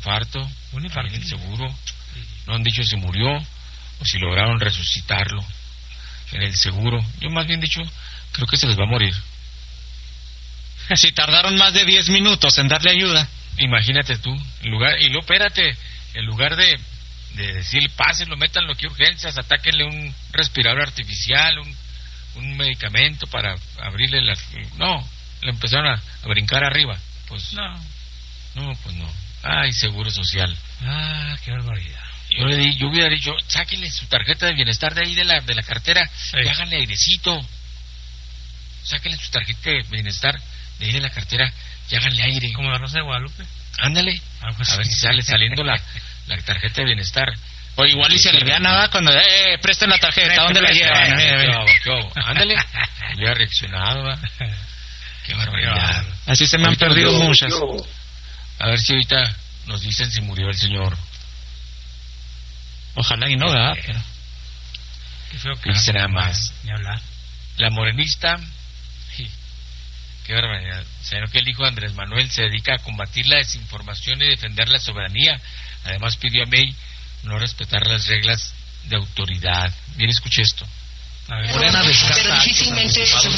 infarto. Un infarto. En el seguro. No han dicho si murió o si lograron resucitarlo en el seguro. Yo más bien dicho, creo que se les va a morir. Si tardaron más de 10 minutos en darle ayuda. Imagínate tú, en lugar de decir pásenlo, métanlo aquí urgencias, atáquenle un respirador artificial, un medicamento para abrirle las... No, le empezaron a brincar arriba. Pues no. Ay, Seguro Social. Qué barbaridad. Yo hubiera dicho, sáquenle su tarjeta de bienestar de ahí de la cartera, y háganle airecito. Sáquenle su tarjeta de bienestar de ahí de la cartera y háganle aire. Como la Rosa de Guadalupe. Ándale, a ver si sale saliendo la tarjeta de bienestar. O igual y se aliviana, nada cuando presten la tarjeta, ¿dónde la llevan? Ándale, hubiera reaccionado, ¿va? Qué barbaridad. Así se me han perdido muchas. A ver si ahorita nos dicen si murió el señor. Ojalá y no, ¿verdad? Pero... Qué feo que dice nada más. Ni hablar. La morenista, qué barbaridad. Señor, que el hijo de Andrés Manuel se dedica a combatir la desinformación y defender la soberanía. Además pidió a May no respetar las reglas de autoridad. Bien, escuche esto. A ver. Morena descarta. Pero difícilmente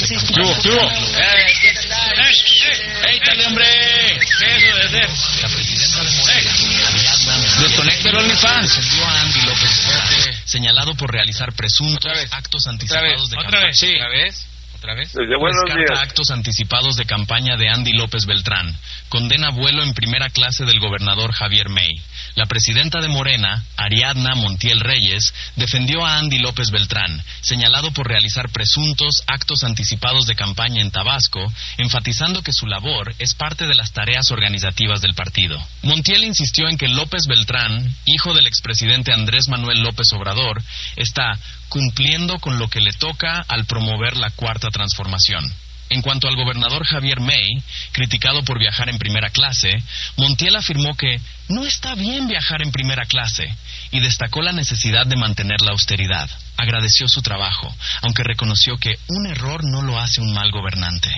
¡Échale, hombre! ¿Qué es eso de hacer? La presidenta de Morena, desconecte el OnlyFans. defendió a Andy López, señalado por realizar presuntos actos anticipados de campaña. ¿Otra vez? Descarta actos anticipados de campaña de Andy López Beltrán. Condena vuelo en primera clase del gobernador Javier May. La presidenta de Morena, Ariadna Montiel Reyes, defendió a Andy López Beltrán, señalado por realizar presuntos actos anticipados de campaña en Tabasco, enfatizando que su labor es parte de las tareas organizativas del partido. Montiel insistió en que López Beltrán, hijo del expresidente Andrés Manuel López Obrador, está cumpliendo con lo que le toca al promover la Cuarta Transformación. En cuanto al gobernador Javier May, criticado por viajar en primera clase, Montiel afirmó que no está bien viajar en primera clase y destacó la necesidad de mantener la austeridad. Agradeció su trabajo, aunque reconoció que un error no lo hace un mal gobernante.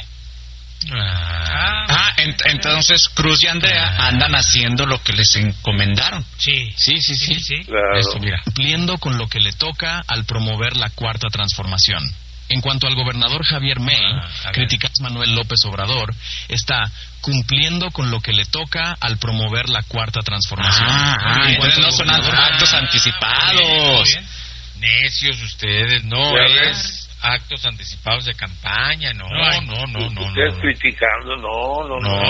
Entonces Cruz y Andrea andan haciendo lo que les encomendaron. Sí. Claro. Esto, mira. Cumpliendo con lo que le toca al promover la Cuarta Transformación. En cuanto al gobernador Javier May, criticado a Manuel López Obrador, está cumpliendo con lo que le toca al promover la Cuarta Transformación. Entonces no son actos anticipados. Necios ustedes, no es actos anticipados de campaña, no. Ustedes criticando, no.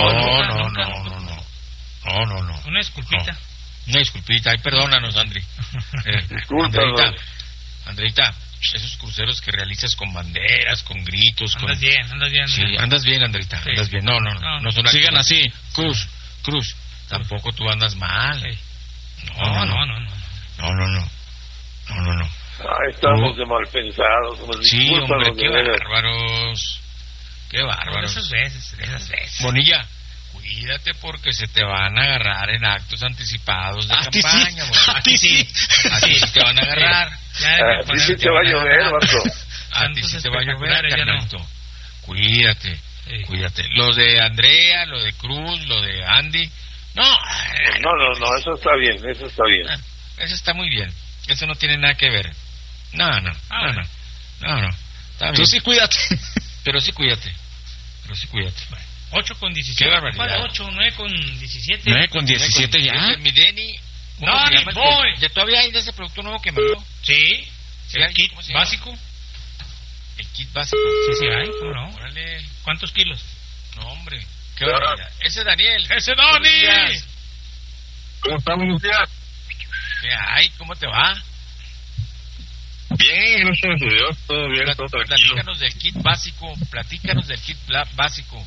Una disculpita. Una disculpita, ay, perdónanos, Andri. Discúlpanos. Andreita, esos cruceros que realizas con banderas, con gritos, Andas bien. Sí, andas bien, Andreita, Sí. andas bien. No son Sigan actos. así. Cruz, tampoco tú andas mal. Sí. No. Estamos de mal pensados. Sí, hombre, qué veras. bárbaros. Qué bárbaros. Esas veces. Bonilla, cuídate porque se te van a agarrar en actos anticipados de campaña. A ti sí. A ti sí te van a agarrar. A ti sí te va a llover, Marco. A ti sí te va a llover, ya no. carnalito. Cuídate. Lo de Andrea, lo de Cruz, lo de Andy. No, eso está bien. Eso está muy bien. Eso no tiene nada que ver. No. Está bien. Tú sí cuídate. Pero sí cuídate. 8 con 17. Qué barbaridad. 8, 9 con 17. 9 con 17 ya. Mi Denny. No, ni voy. ¿Ya todavía hay de ese producto nuevo que me dio? Sí. El kit ¿Cómo se llama? básico. El kit básico. Sí, hay. ¿Cómo no? Órale. ¿Cuántos kilos? No, hombre. Qué barbaridad. Ese Daniel. ¡Ese Dani! ¿Cómo estamos, buenos días? ¿Qué hay? ¿Cómo te va? Bien, gracias a Dios, todo bien, todo tranquilo. Platícanos del kit básico.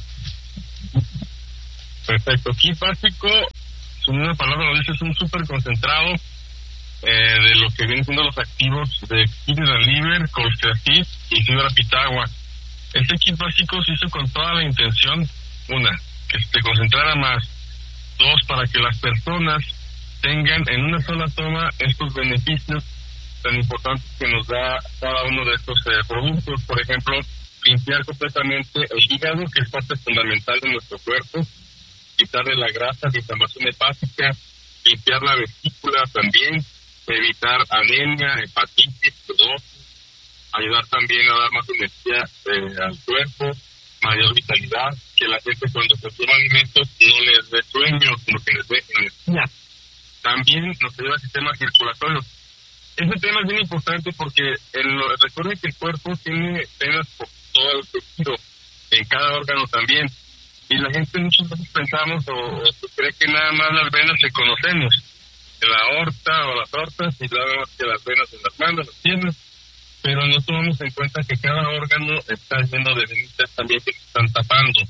Perfecto, kit básico, en una palabra lo dice, es un súper concentrado de lo que vienen siendo los activos de Kidney Liver, Colchicid y Fibra Pitagua. Este kit básico se hizo con toda la intención, una, que se concentrara más, dos, para que las personas tengan en una sola toma estos beneficios tan importantes que nos da cada uno de estos productos. Por ejemplo, limpiar completamente el hígado, que es parte fundamental de nuestro cuerpo, quitarle la grasa, la inflamación hepática, limpiar la vesícula también, evitar anemia, hepatitis, cirrosis, ayudar también a dar más energía al cuerpo, mayor vitalidad, que la gente cuando consume alimentos no les dé sueño, sino que les dé energía. También nos ayuda al sistema circulatorio. Ese tema es bien importante porque recuerden que el cuerpo tiene venas por todo el tejido, en cada órgano también. Y la gente muchas veces pensamos o cree que nada más las venas que conocemos, de la aorta o las aortas, y luego que las venas en las manos, las piernas, pero no tomamos en cuenta que cada órgano está lleno de venitas también que se están tapando.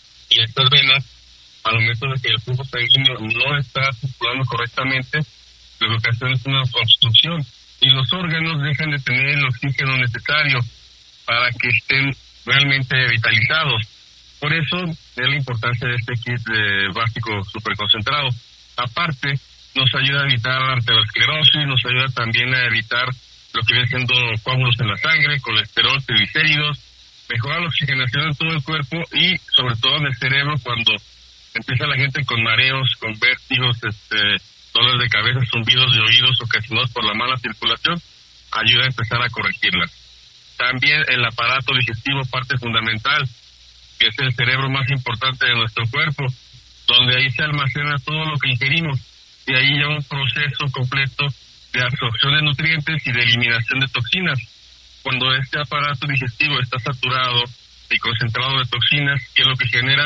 Y estas venas, al momento de que el flujo sanguíneo no está circulando correctamente, lo que ocasiona es una obstrucción y los órganos dejan de tener el oxígeno necesario para que estén realmente vitalizados. Por eso es la importancia de este kit básico superconcentrado. Aparte, nos ayuda a evitar arteriosclerosis, nos ayuda también a evitar lo que viene siendo coágulos en la sangre, colesterol, triglicéridos, mejora la oxigenación en todo el cuerpo y sobre todo en el cerebro cuando empieza la gente con mareos, con vértigos, dolores de cabeza, zumbidos de oídos ocasionados por la mala circulación, ayuda a empezar a corregirlas. También el aparato digestivo, parte fundamental, que es el cerebro más importante de nuestro cuerpo, donde ahí se almacena todo lo que ingerimos y ahí lleva un proceso completo de absorción de nutrientes y de eliminación de toxinas. Cuando este aparato digestivo está saturado y concentrado de toxinas, ¿qué es lo que genera?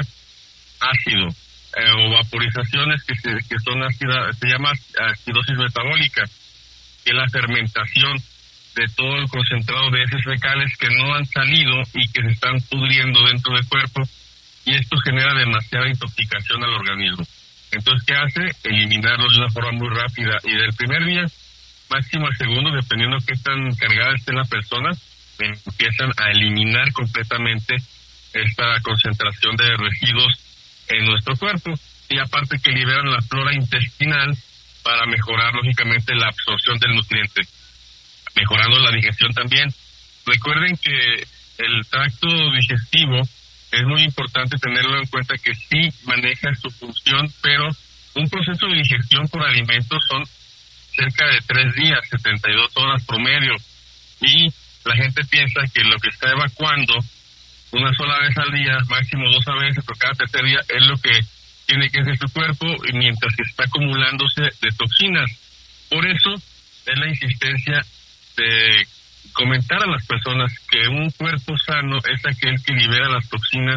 Ácido o vaporizaciones que son ácidas, se llama acidosis metabólica, que es la fermentación de todo el concentrado de heces fecales que no han salido y que se están pudriendo dentro del cuerpo, y esto genera demasiada intoxicación al organismo. Entonces, ¿qué hace? Eliminarlos de una forma muy rápida, y del primer día máximo al segundo, dependiendo de qué tan cargada esté la persona, empiezan a eliminar completamente esta concentración de residuos en nuestro cuerpo, y aparte que liberan la flora intestinal para mejorar lógicamente la absorción del nutriente, mejorando la digestión también. Recuerden que el tracto digestivo es muy importante tenerlo en cuenta, que sí maneja su función, pero un proceso de digestión por alimentos son cerca de 3 días, 72 horas promedio, y la gente piensa que lo que está evacuando una sola vez al día, máximo 2 veces o cada tercer día, es lo que tiene que hacer su cuerpo, y mientras que está acumulándose de toxinas. Por eso es la insistencia de comentar a las personas que un cuerpo sano es aquel que libera las toxinas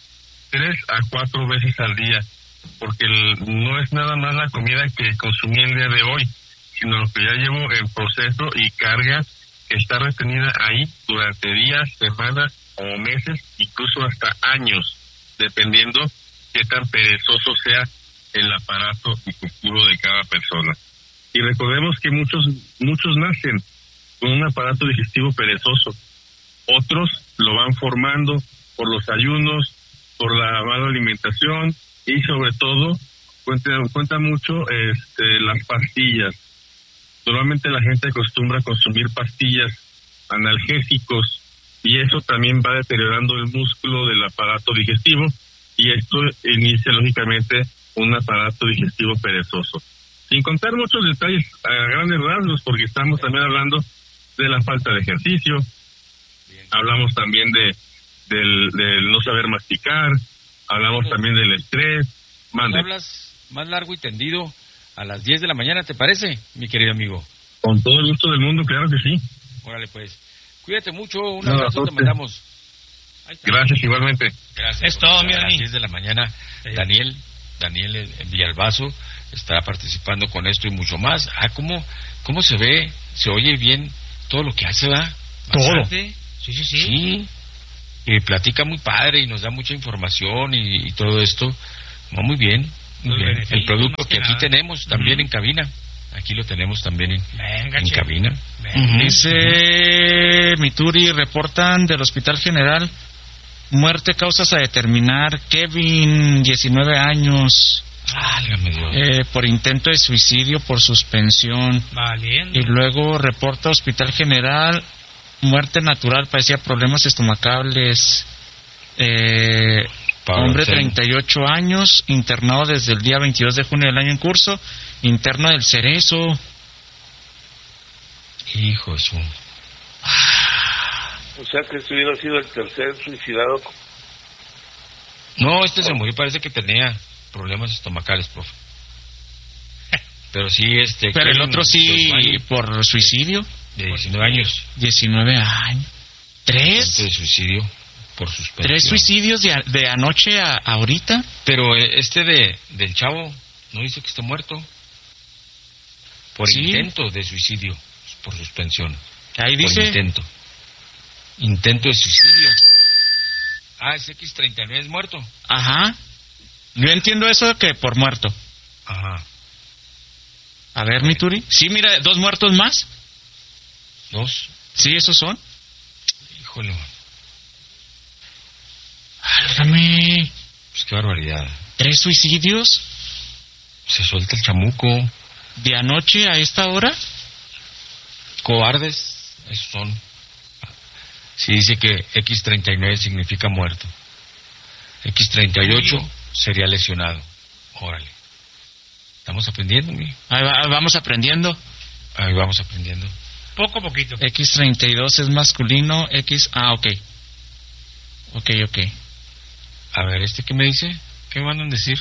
3 a 4 veces al día, porque no es nada más la comida que consumí el día de hoy, sino lo que ya llevo en proceso y carga que está retenida ahí durante días, semanas o meses, incluso hasta años, dependiendo qué tan perezoso sea el aparato digestivo de cada persona. Y recordemos que muchos nacen con un aparato digestivo perezoso, otros lo van formando por los ayunos, por la mala alimentación, y sobre todo cuenta mucho las pastillas. Normalmente la gente acostumbra a consumir pastillas, analgésicos, y eso también va deteriorando el músculo del aparato digestivo, y esto inicia lógicamente un aparato digestivo perezoso. Sin contar muchos detalles a grandes rasgos, porque estamos también hablando de la falta de ejercicio, hablamos también del no saber masticar, hablamos también del estrés. Mande. Hablas más largo y tendido a las 10 de la mañana, ¿te parece, mi querido amigo? Con todo el gusto del mundo, claro que sí. Órale, pues. Cuídate mucho, un abrazo te mandamos. Gracias, igualmente. Gracias. Es todo, mi Dani. A las Dani. 10 de la mañana, Daniel Villalbazo estará participando con esto y mucho más. ¿Cómo se ve, se oye bien todo lo que hace, va? Bastante. Sí. Sí. Y platica muy padre y nos da mucha información y todo esto. Muy bien. Muy bien. El producto que aquí tenemos también en cabina. Aquí lo tenemos también en cabina. Dice Mituri, reportan del Hospital General, muerte, causas a determinar. Kevin, 19 años. Válgame Dios. Por intento de suicidio por suspensión. Valiendo. Y luego reporta Hospital General, muerte natural, padecía problemas estomacales. Pablo Hombre, Anselmo. 38 años, internado desde el día 22 de junio del año en curso, interno del Cerezo. Hijo de su... O sea que este hubiera sido el tercer suicidado. No, este se murió, parece que tenía problemas estomacales, profe. Pero sí, Pero el Kevin otro sí, Osvaldo, por suicidio. de 19 años. 19 años. ¿Tres? De suicidio por suspensión. 3 suicidios de anoche a ahorita. Pero del chavo no dice que esté muerto. Por Sí. intento de suicidio, por suspensión. Ahí Por dice. intento de suicidio. Ah, es X39, es muerto. Ajá. Yo entiendo eso que por muerto. Ajá. A ver, mi Turi. Sí, mira, 2 muertos más. 2. Sí, esos son. Híjole. Álgame. Pues qué barbaridad. 3 suicidios Se suelta el chamuco. de anoche a esta hora. Cobardes, esos son. Sí, dice que X39 significa muerto. X38 sería lesionado. Órale. Estamos aprendiendo, mi. Vamos aprendiendo. Ahí vamos aprendiendo. Poco a poquito. X32 es masculino. ok. Ok. A ver, ¿qué me dice? ¿Qué me mandan decir?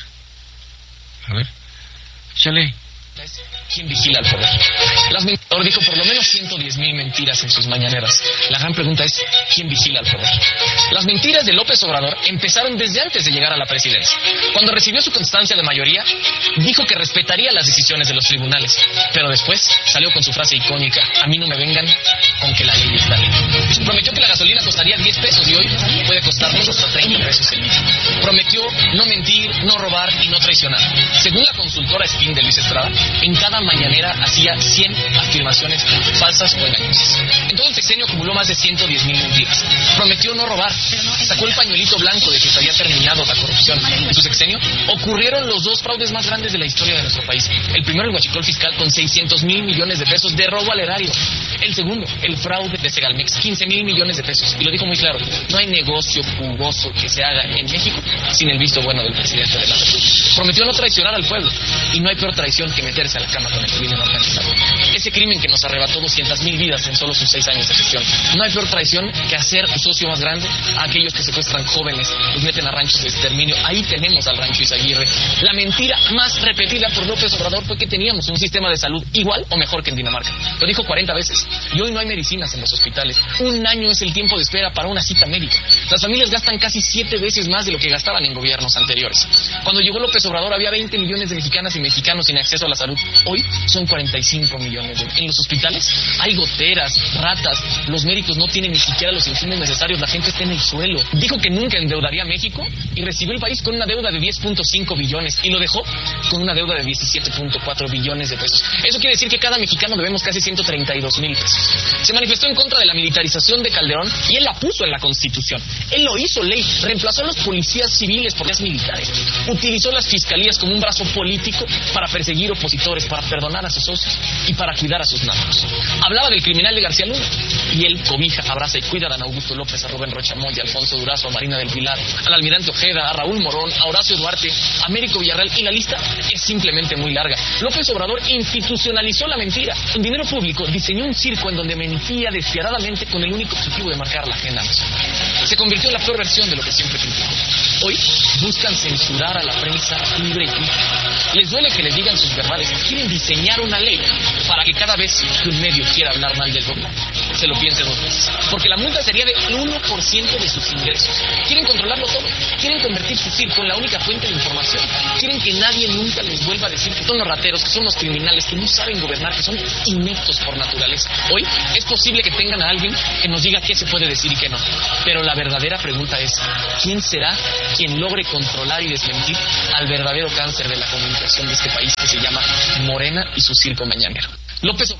A ver. Échale. ¿Quién vigila al poder? Obrador dijo por lo menos 110,000 mentiras en sus mañaneras. La gran pregunta es, ¿quién vigila al poder? Las mentiras de López Obrador empezaron desde antes de llegar a la presidencia. Cuando recibió su constancia de mayoría, dijo que respetaría las decisiones de los tribunales. Pero después salió con su frase icónica, a mí no me vengan con que la ley es la ley. Prometió que la gasolina costaría 10 pesos y hoy puede costarnos hasta 30 pesos el litro. Prometió no mentir, no robar y no traicionar. Según la consultora Spin de Luis Estrada, en cada mañanera hacía 100 afirmaciones falsas o engañosas. En todo el sexenio acumuló más de 110,000 mentiras. Prometió no robar, sacó el pañuelito blanco de que se había terminado la corrupción. En su sexenio ocurrieron los 2 fraudes más grandes de la historia de nuestro país. El primero, el huachicol fiscal con 600,000 millones de pesos de robo al erario. El segundo, el fraude de Segalmex, 15,000 millones de pesos. Y lo dijo muy claro, no hay negocio jugoso que se haga en México sin el visto bueno del presidente de la República. Prometió no traicionar al pueblo. Y no hay peor traición que meterse a la cama con el crimen organizado. Ese crimen que nos arrebató 200,000 vidas en solo sus 6 años de gestión. No hay peor traición que hacer socio más grande a aquellos que secuestran jóvenes, los meten a ranchos de exterminio. Ahí tenemos al rancho Izaguirre. La mentira más repetida por López Obrador fue que teníamos un sistema de salud igual o mejor que en Dinamarca. Lo dijo 40 veces. Y hoy no hay medicinas en los hospitales. 1 año es el tiempo de espera para una cita médica. Las familias gastan casi 7 veces más de lo que gastaban en gobiernos anteriores. Cuando llegó López Obrador había 20 millones de mexicanas y mexicanos sin acceso a la salud. Hoy son 45 millones. En los hospitales hay goteras, ratas, los médicos no tienen ni siquiera los insumos necesarios, la gente está en el suelo. Dijo que nunca endeudaría a México y recibió el país con una deuda de 10.5 billones y lo dejó con una deuda de 17.4 billones de pesos. Eso quiere decir que cada mexicano debemos casi 132,000 pesos. Se manifestó en contra de la militarización de Calderón y él la puso en la Constitución. Él lo hizo ley, reemplazó a los policías civiles por las militares. Utilizó las fiscalías como un brazo político para perseguir opositores, para perdonar a sus socios y para cuidar a sus narcos. Hablaba del criminal de García Luna y él cobija, abraza y cuida a Dan Augusto López, a Rubén Rocha Moya, a Alfonso Durazo, a Marina del Pilar, al almirante Ojeda, a Raúl Morón, a Horacio Duarte, a Américo Villarreal, y la lista es simplemente muy larga. López Obrador institucionalizó la mentira. Con dinero público diseñó un circo en donde mentía despiadadamente con el único objetivo de marcar la agenda nacional. Se convirtió en la peor versión de lo que siempre criticó. Hoy buscan censurar a la prensa libre y crítica. Les duele que les digan sus verdades. Quieren diseñar una ley para que cada vez que un medio quiera hablar mal del gobierno, se lo piense 2 veces. Porque la multa sería del 1% de sus ingresos. Quieren controlarlo todo. Quieren convertir su circo en la única fuente de información. Quieren que nadie nunca les vuelva a decir que son los rateros, que son los criminales, que no saben gobernar, que son ineptos por naturaleza. Hoy es posible que tengan a alguien que nos diga qué se puede decir y qué no. Pero la verdadera pregunta es, ¿quién será quien logre controlar y desmentir al verdadero cáncer de la comunicación de este país que se llama Morena y su circo mañanero? López.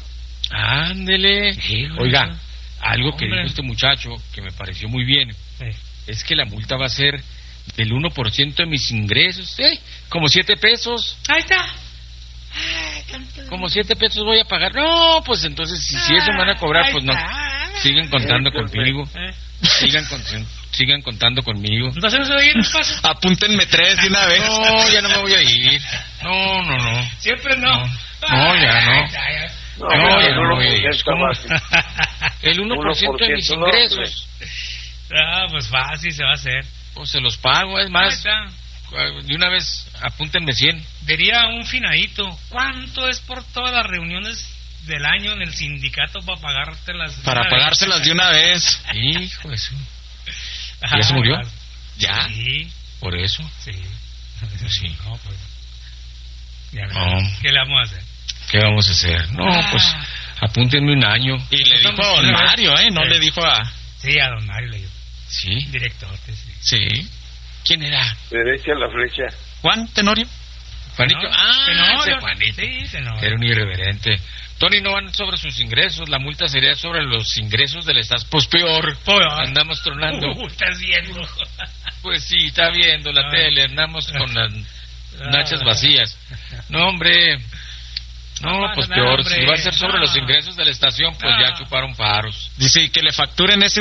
Ándele. Oiga, algo que Hombre. dijo este muchacho que me pareció muy bien es que la multa va a ser del 1% de mis ingresos. Como 7 pesos. Ahí está. Como 7 pesos voy a pagar. No, pues entonces si eso me van a cobrar, pues no. Sigan contando conmigo. Sigan contando conmigo. Entonces no se va a ir despacio. Apúntenme 3 de una vez. No, ya no me voy a ir. No. Siempre no. No, ya no. No, ya el no voy a ir. 1% está ¿Cómo? fácil. El 1% de mis ingresos. Pues fácil se va a hacer. Pues se los pago, es Ahí más. está. De una vez, apúntenme 100. Diría un finadito, ¿cuánto es por todas las reuniones del año en el sindicato para pagártelas? Para pagárselas de una vez. Hijo de su... Ajá, ¿Ya se murió? claro. ¿Ya? Sí, ¿Por eso? sí. Sí. No, pues. Ya ves, No. ¿qué le vamos a hacer? ¿Qué vamos a hacer? No, pues apúntenme un año. Y le dijo a don Mario, ¿eh? No le dijo a... Sí, a don Mario le digo. Sí. Director, sí. Sí. ¿Quién era? Derecha la flecha. Juan Tenorio. Juanito. Tenorio. Ese Juanito. Sí, Tenorio. Que era un irreverente. Tony, no van sobre sus ingresos, la multa sería sobre los ingresos del Estado. Pues peor. Andamos tronando. Estás viendo. Pues sí, está viendo la tele, andamos con las nachas vacías. No, hombre. No, pues peor. hombre. Si va a ser sobre los ingresos de la estación, pues ya chuparon paros. Dice que le facturen ese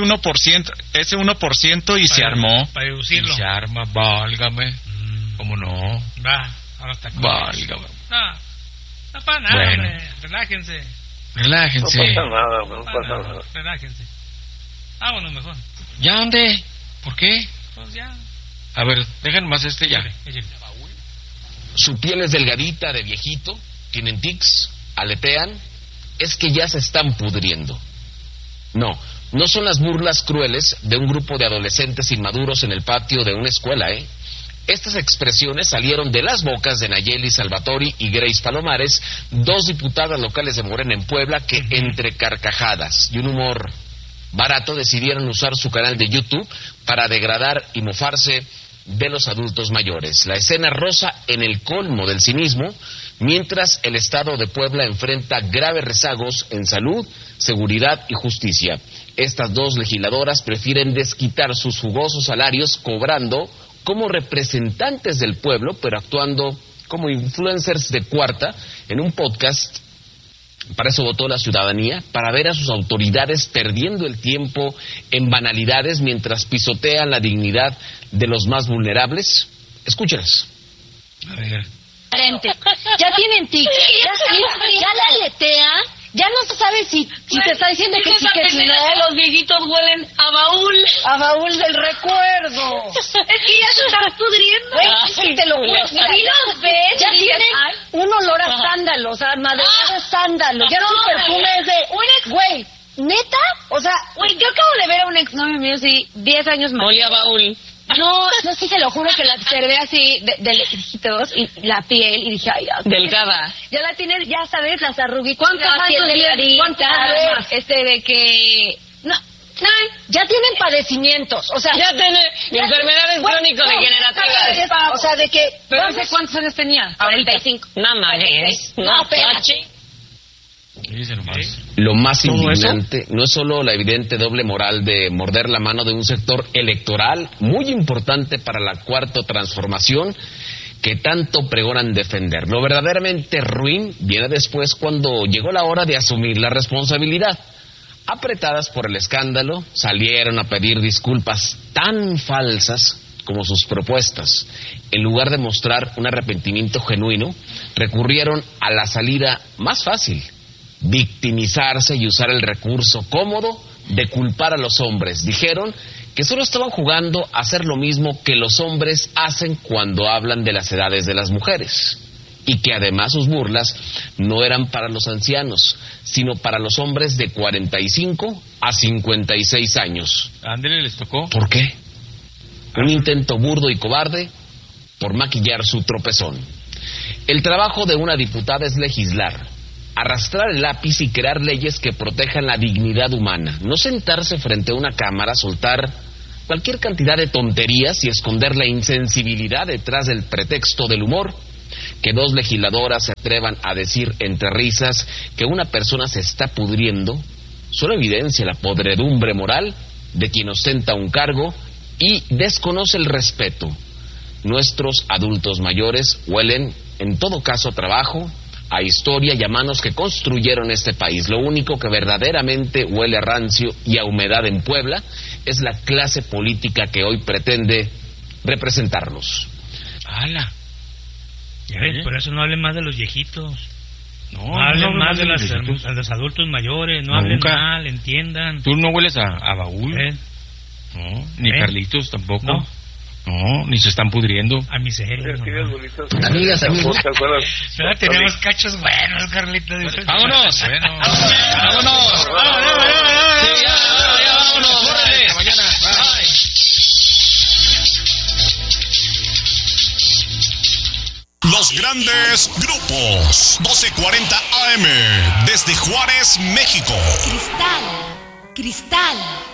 1% y se armó. Para Y deducirlo. se arma, válgame. ¿Cómo no? Va, ahora está con Válgame. No pasa nada, Bueno. hombre. Relájense. No Relájense. pasa nada, no pasa nada. Relájense. Vámonos mejor. ¿Ya dónde? ¿Por qué? Pues ya. A ver, dejen más ya. Échale. Su piel es delgadita, de viejito, tienen tics, aletean, es que ya se están pudriendo. No son las burlas crueles de un grupo de adolescentes inmaduros en el patio de una escuela, ¿eh? Estas expresiones salieron de las bocas de Nayeli Salvatori y Grace Palomares, 2 diputadas locales de Morena en Puebla que entre carcajadas y un humor barato decidieron usar su canal de YouTube para degradar y mofarse de los adultos mayores. La escena rosa en el colmo del cinismo, mientras el Estado de Puebla enfrenta graves rezagos en salud, seguridad y justicia. Estas 2 legisladoras prefieren desquitar sus jugosos salarios cobrando como representantes del pueblo, pero actuando como influencers de cuarta en un podcast. Para eso votó la ciudadanía, para ver a sus autoridades perdiendo el tiempo en banalidades mientras pisotean la dignidad de los más vulnerables. Escúchelas. A ver. Ya tienen tic, ya la aletea, ya no se sabe si te está diciendo que sí, que si no. Los viejitos huelen a baúl del recuerdo. Es que ya se están pudriendo. Güey, te lo juro. Si los ves, ya tienen un olor a sándalo, o sea, madrugada sándalo. Ya su perfume es de... Güey, ¿neta? O sea, güey, yo acabo de ver a un exnovio mío, sí, 10 años más. Olía a baúl. No, sí, te lo juro que la observé así de lejitos y la piel y dije, ay, ya. Delgada. Ya la tienes, ya sabes, las arruguitas. ¿Cuántos años tiene? ¿Cuántos años? De que... No, ya tienen padecimientos, o sea... Ya tiene enfermedades crónico-degenerativas. O sea, de que... ¿Pero ese cuántos años tenía? 45. No mames. No, espérate. Dice nomás. Lo más ¿Todo indignante no es solo la evidente doble moral de morder la mano de un sector electoral muy importante para la cuarta transformación que tanto pregonan defender. Lo verdaderamente ruin viene después cuando llegó la hora de asumir la responsabilidad. Apretadas por el escándalo, salieron a pedir disculpas tan falsas como sus propuestas. En lugar de mostrar un arrepentimiento genuino, recurrieron a la salida más fácil: victimizarse y usar el recurso cómodo de culpar a los hombres. Dijeron que solo estaban jugando a hacer lo mismo que los hombres hacen cuando hablan de las edades de las mujeres, y que además sus burlas no eran para los ancianos, sino para los hombres de 45 a 56 años. Ándele, les tocó. ¿Por qué? Un intento burdo y cobarde por maquillar su tropezón. El trabajo de una diputada es legislar, arrastrar el lápiz y crear leyes que protejan la dignidad humana, no sentarse frente a una cámara, soltar cualquier cantidad de tonterías y esconder la insensibilidad detrás del pretexto del humor. Que 2 legisladoras se atrevan a decir entre risas que una persona se está pudriendo solo evidencia la podredumbre moral de quien ostenta un cargo y desconoce el respeto. Nuestros adultos mayores huelen, en todo caso, a trabajo, a historia y a manos que construyeron este país. Lo único que verdaderamente huele a rancio y a humedad en Puebla es la clase política que hoy pretende representarnos. ¡Hala! Ya ves, por eso no hablen más de los viejitos. No hablen más de viejitos. los adultos mayores, no Nunca. hablen mal, entiendan. Tú no hueles a baúl. No, ni Carlitos tampoco. No, ni se están pudriendo. A miseria. Amigas, amigos. Pero tenemos cachos buenos, Carlitos. ¡Vámonos! Bueno. ¡Vámonos! Sí, ya, vámonos. ¡Órale! Hasta mañana. Bye. Los grandes grupos. 1240 AM. Desde Juárez, México. Cristal.